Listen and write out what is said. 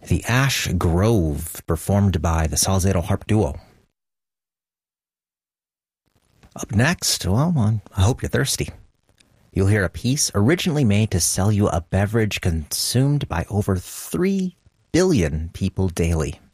The Ash Grove, performed by the Salzedo Harp Duo. Up next, well, I hope you're thirsty. You'll hear a piece originally made to sell you a beverage consumed by over 3 billion people daily.